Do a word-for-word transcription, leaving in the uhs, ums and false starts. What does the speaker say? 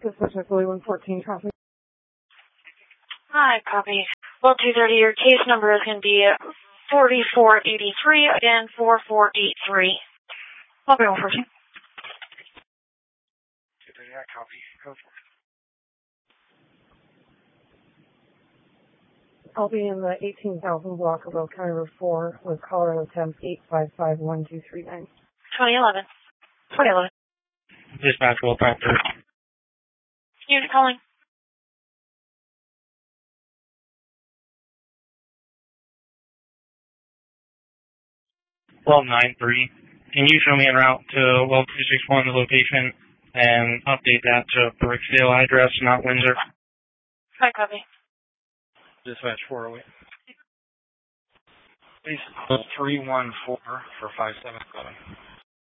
Dispatch Philly one fourteen traffic. Hi, copy. Well, two thirty, your case number is going to be forty-four eighty-three and four four eight three. Copy, one fourteen. two thirty, yeah, copy. Go for it. I'll be in the eighteen thousand block of Oak County Road four with Colorado temp eight five five one two three nine. twenty eleven. twenty eleven. Dispatch will practice. Unit calling. twelve nine three. Can you show me en route to well two six one, the location, and update that to Bricksdale address, not Windsor? Hi, copy. Dispatch four oh eight. Please, three one four for five seven seven.